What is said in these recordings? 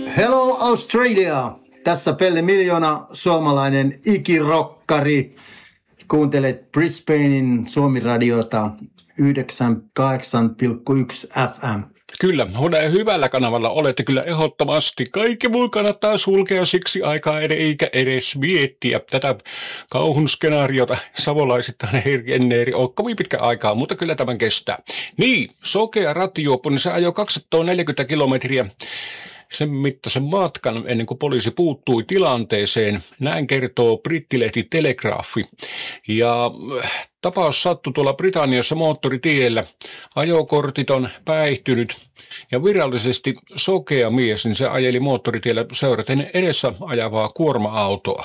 Hello Australia! Tässä Pelle Miljoona, suomalainen ikirokkari. Kuuntelet Brisbanein Suomi-radiota 98,1 FM. Kyllä, hyvällä kanavalla olette kyllä ehdottomasti. Kaikki muu kannattaa sulkea, siksi aikaa eikä edes miettiä tätä kauhun skenaariota. Savolaisittain ei ole kovin pitkä aikaa, mutta kyllä tämän kestää. Niin, sokea rattijuoppo, niin se ajoi 240 kilometriä. Sen mittaisen matkan ennen kuin poliisi puuttui tilanteeseen. Näin kertoo brittilehti Telegraafi. Ja tapaus sattui tuolla Britanniassa moottoritiellä. Ajokortit on päihtynyt ja virallisesti sokea mies, niin se ajeli moottoritiellä seuraten edessä ajavaa kuorma-autoa.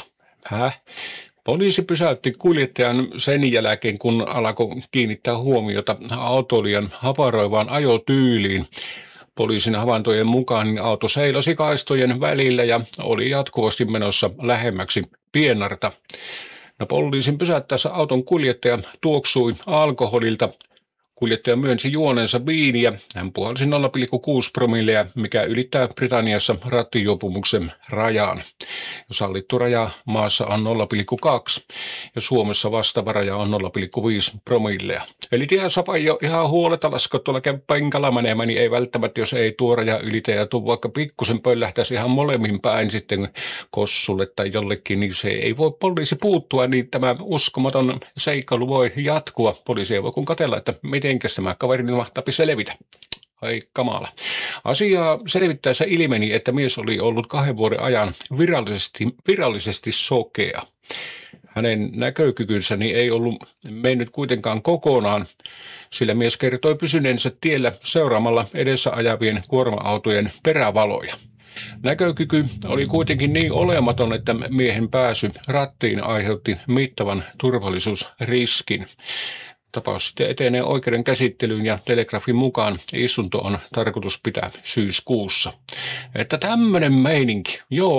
Poliisi pysäytti kuljettajan sen jälkeen, kun alkoi kiinnittää huomiota autoilijan havaroivaan ajotyyliin. Poliisin havaintojen mukaan niin auto seilosi kaistojen välillä ja oli jatkuvasti menossa lähemmäksi Pienarta. Poliisin pysäyttäessä auton kuljettaja tuoksui alkoholilta. Kuljettaja myönsi juoneensa viiniä. Hän puhalsi 0,6 promilleja, mikä ylittää Britanniassa rattijuopumuksen rajaan. Sallittu raja maassa on 0,2 ja Suomessa vastaava raja on 0,5 promilleja. Eli tiedä sapa jo ihan huoleta laskea tuolla penkalla menemään, niin ei välttämättä, jos ei tuo raja ylitä ja tuu vaikka pikkusen pöllähtäisi ihan molemmin päin sitten kossulle tai jollekin, niin se ei voi poliisi puuttua, niin tämä uskomaton seikkailu voi jatkua. Poliisi ei voi kun katsella, että mitenkäs tämä kaveri mahtaa selvitä. Ai kamala. Asiaa selvittäessä ilmeni, että mies oli ollut 2 vuoden ajan virallisesti sokea. Hänen näkökykynsä ei ollut mennyt kuitenkaan kokonaan, sillä mies kertoi pysyneensä tiellä seuraamalla edessä ajavien kuorma-autojen perävaloja. Näkökyky oli kuitenkin niin olematon, että miehen pääsy rattiin aiheutti mittavan turvallisuusriskin. Tapaus sitten etenee oikeuden käsittelyyn ja Telegrafin mukaan istunto on tarkoitus pitää syyskuussa. Että tämmöinen meininki,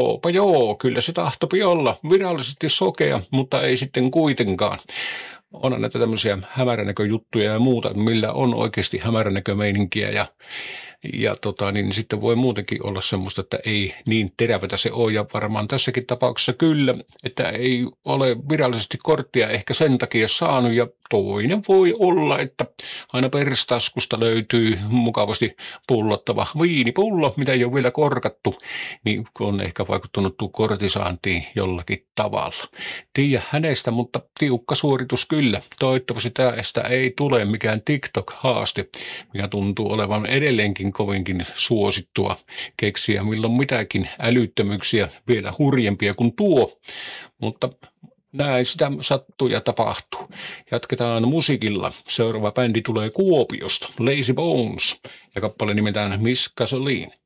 kyllä se tahtopi olla virallisesti sokea, mutta ei sitten kuitenkaan. On näitä tämmöisiä hämäränäköjuttuja ja muuta, millä on oikeasti hämäränäkömeininkiä ja niin sitten voi muutenkin olla semmoista, että ei niin terävätä se ole ja varmaan tässäkin tapauksessa kyllä, että ei ole virallisesti korttia ehkä sen takia saanut ja toinen voi olla, että aina perstaskusta löytyy mukavasti pullottava viinipullo, mitä ei ole vielä korkattu, niin on ehkä vaikuttanut kortisaantiin jollakin tavalla. Tiedä hänestä, mutta tiukka suoritus kyllä. Toivottavasti tästä ei tule mikään TikTok-haaste, mikä tuntuu olevan edelleenkin kovinkin suosittua keksiä milloin mitäkin älyttömyyksiä vielä hurjempia kuin tuo, mutta näin sitä sattuu ja tapahtuu. Jatketaan musiikilla. Seuraava bändi tulee Kuopiosta, Lazy Bones ja kappale nimeltään Miss Gasoline.